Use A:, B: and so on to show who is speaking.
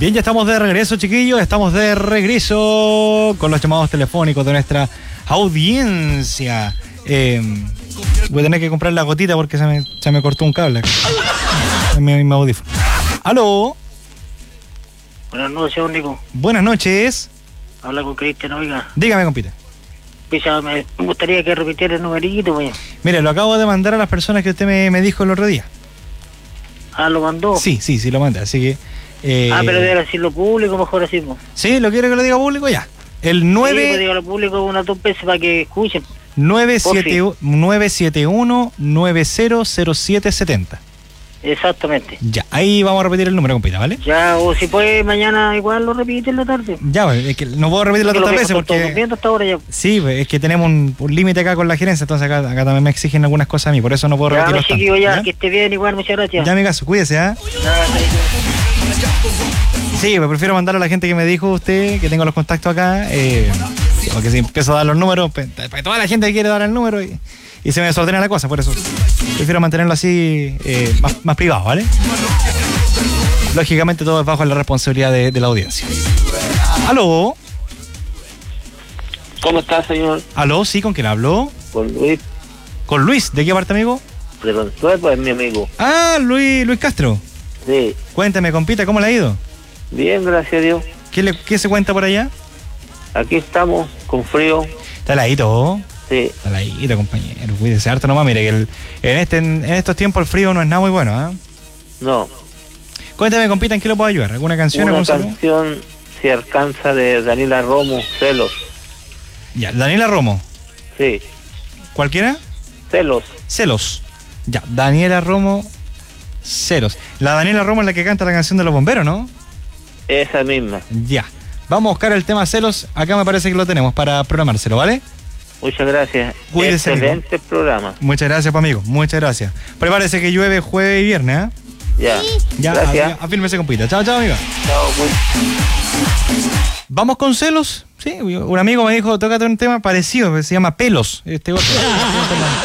A: Bien, ya estamos de regreso, chiquillos. Estamos de regreso con los llamados telefónicos de nuestra audiencia. Voy a tener que comprar la gotita porque se me cortó un cable en mi audífono. ¡Aló!
B: Buenas noches, Nico.
A: Buenas noches.
B: Habla con Cristian, oiga.
A: Dígame, compita.
B: Me gustaría que repitiera el numerito, pues.
A: Mire, lo acabo de mandar a las personas que usted me dijo el otro día.
B: Ah, ¿lo mandó?
A: Sí, lo mandé, así que...
B: pero debe decirlo público, mejor así, pues.
A: ¿Sí? ¿Lo quiere que lo diga público? Ya. El 9...
B: Sí, pues dígalo público unas 2 veces para que escuchen.
A: 971-900770.
B: Exactamente.
A: Ya, ahí vamos a repetir el número, compita, ¿vale?
B: Ya, o si puede, mañana igual lo repite en la tarde.
A: Ya, es que no puedo repetirlo tantas veces porque...
B: Hasta ahora ya.
A: Sí, es que tenemos un límite acá con la gerencia, entonces acá también me exigen algunas cosas a mí, por eso no puedo repetirlo tanto.
B: Chiquillo, ya, que esté bien igual, muchas gracias.
A: Ya, mi caso, cuídese, ¿ah? Sí, me prefiero mandar a la gente que me dijo usted, que tengo los contactos acá, porque si empiezo a dar los números, para toda la gente que quiere dar el número y se me desordena la cosa, por eso prefiero mantenerlo así más privado, ¿vale? Lógicamente todo es bajo la responsabilidad de la audiencia. ¿Aló?
B: ¿Cómo está, señor?
A: ¿Aló? ¿Sí? ¿Con quién habló?
B: Con Luis.
A: ¿Con Luis? ¿De qué parte, amigo?
B: De Consuelo, es mi amigo.
A: Ah, Luis Castro.
B: Sí.
A: Cuéntame, compita, ¿cómo le ha ido?
B: Bien, gracias a Dios.
A: ¿Qué se cuenta por allá?
B: Aquí estamos, con frío.
A: Está heladito.
B: Sí.
A: Está heladito, compañero. Cuídese harto nomás. Mire, que en estos tiempos el frío no es nada muy bueno, ¿ah?
B: No.
A: Cuéntame, compita, ¿en qué lo puedo ayudar? ¿Alguna canción?
B: Una canción, si alcanza, de Daniela Romo, Celos.
A: Ya, Daniela Romo.
B: Sí.
A: ¿Cualquiera?
B: Celos.
A: Ya, Daniela Romo, Celos. La Daniela Romo es la que canta la canción de los bomberos, ¿no?
B: Esa misma.
A: Ya. Vamos a buscar el tema Celos. Acá me parece que lo tenemos para programárselo, ¿vale?
B: Muchas gracias.
A: Cuídese,
B: excelente amigo. Programa.
A: Muchas gracias, amigo. Muchas gracias. Prepárese que llueve jueves y viernes, ¿eh?
B: Ya. Gracias.
A: Afírmese, compita. Chao, amigo.
B: Chao, pues.
A: ¿Vamos con Celos? Sí, un amigo me dijo, tócate un tema parecido, se llama Pelos.